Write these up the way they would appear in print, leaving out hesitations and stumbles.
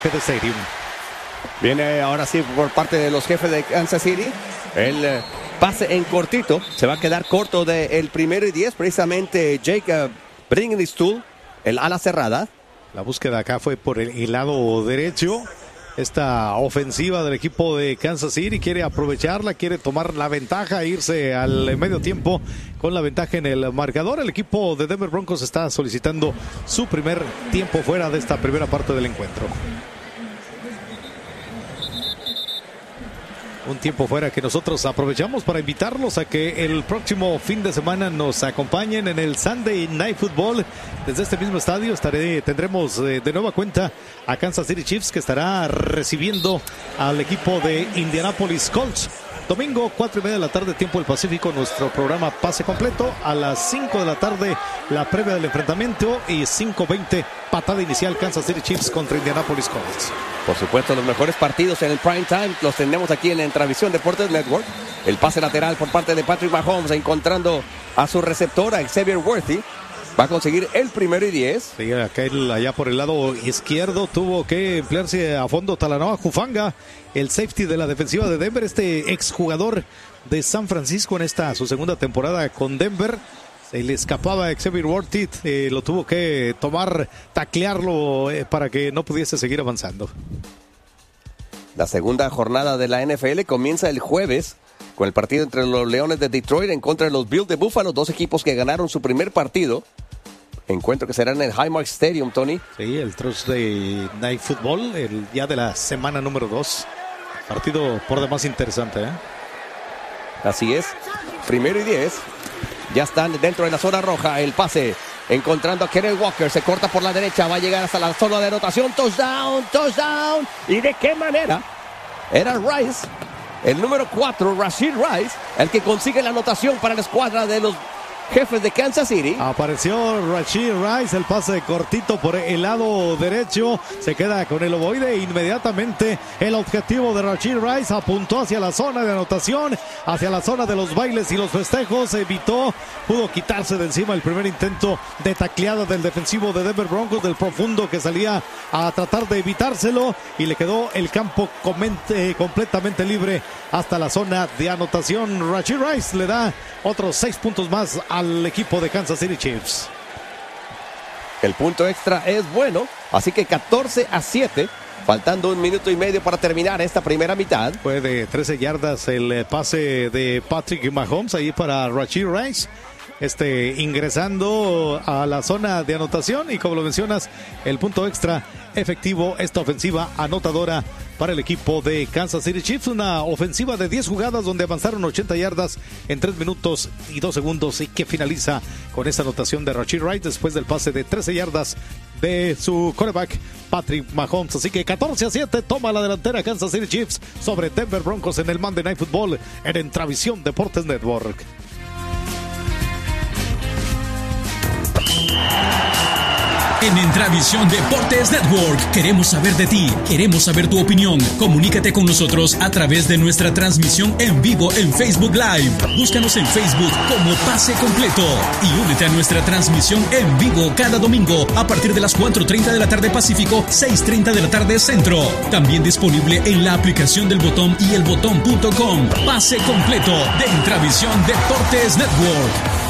Stadium. Viene ahora sí por parte de los jefes de Kansas City. El pase en cortito. Se va a quedar corto del 1st y 10. Precisamente Jacob Bringenstool, el ala cerrada. La búsqueda acá fue por el lado derecho. Esta ofensiva del equipo de Kansas City quiere aprovecharla, quiere tomar la ventaja, irse al medio tiempo con la ventaja en el marcador. El equipo de Denver Broncos está solicitando su primer tiempo fuera de esta primera parte del encuentro. Un tiempo fuera que nosotros aprovechamos para invitarlos a que el próximo fin de semana nos acompañen en el Sunday Night Football. Desde este mismo estadio tendremos de nueva cuenta a Kansas City Chiefs, que estará recibiendo al equipo de Indianapolis Colts. Domingo, 4:30 de la tarde, tiempo del Pacífico, nuestro programa Pase Completo. A las 5 de la tarde, la previa del enfrentamiento, y 5:20, patada inicial, Kansas City Chiefs contra Indianapolis Colts. Por supuesto, los mejores partidos en el prime time los tenemos aquí en la Intravisión Deportes Network. El pase lateral por parte de Patrick Mahomes, encontrando a su receptor, a Xavier Worthy. Va a conseguir el 1st y 10. Sí, acá allá por el lado izquierdo tuvo que emplearse a fondo Talanoa Hufanga, el safety de la defensiva de Denver, este exjugador de San Francisco en esta su segunda temporada con Denver. Se le escapaba a Xavier Worthy, lo tuvo que tomar, taclearlo para que no pudiese seguir avanzando. La segunda jornada de la NFL comienza el jueves con el partido entre los Leones de Detroit en contra de los Bills de Buffalo, dos equipos que ganaron su primer partido. Encuentro que será en el Highmark Stadium, Tony. Sí, el Thursday Night Football, el día de la semana número 2. Partido por demás interesante, ¿eh? Así es. 1st y 10. Ya están dentro de la zona roja. El pase encontrando a Kenneth Walker. Se corta por la derecha. Va a llegar hasta la zona de anotación. Touchdown, touchdown. ¿Y de qué manera? Era Rice, el número 4, Rashee Rice, el que consigue la anotación para la escuadra de los jefes de Kansas City. Apareció Rashee Rice, el pase cortito por el lado derecho, se queda con el ovoide. Inmediatamente el objetivo de Rashee Rice apuntó hacia la zona de anotación, hacia la zona de los bailes y los festejos. Evitó, pudo quitarse de encima el primer intento de tacleada del defensivo de Denver Broncos, del profundo, que salía a tratar de evitárselo, y le quedó el campo completamente libre hasta la zona de anotación. Rashee Rice le da otros 6 puntos más al equipo de Kansas City Chiefs. El punto extra es bueno, así que 14-7, faltando 1 minuto y medio para terminar esta primera mitad. Fue de 13 yardas el pase de Patrick Mahomes ahí para Rashee Rice, ingresando a la zona de anotación, y como lo mencionas, el punto extra efectivo, esta ofensiva anotadora para el equipo de Kansas City Chiefs. Una ofensiva de 10 jugadas donde avanzaron 80 yardas en 3 minutos y 2 segundos, y que finaliza con esa anotación de Rashee Rice después del pase de 13 yardas de su quarterback Patrick Mahomes. Así que 14-7 toma la delantera Kansas City Chiefs sobre Denver Broncos en el Monday Night Football en Intravisión Deportes Network. En Intravisión Deportes Network queremos saber de ti, queremos saber tu opinión. Comunícate con nosotros a través de nuestra transmisión en vivo en Facebook Live. Búscanos en Facebook como Pase Completo y únete a nuestra transmisión en vivo cada domingo a partir de las 4:30 de la tarde Pacífico, 6:30 de la tarde Centro. También disponible en la aplicación del Botón y elbotón.com. Pase Completo de Intravisión Deportes Network.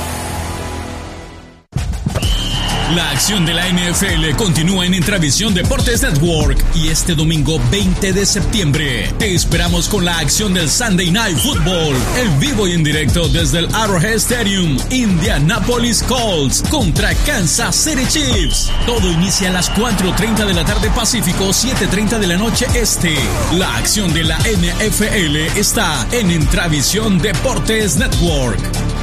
La acción de la NFL continúa en Intravisión Deportes Network, y este domingo 20 de septiembre te esperamos con la acción del Sunday Night Football en vivo y en directo desde el Arrowhead Stadium. Indianapolis Colts contra Kansas City Chiefs. Todo inicia a las 4:30 de la tarde Pacífico, 7:30 de la noche Este. La acción de la NFL está en Intravisión Deportes Network.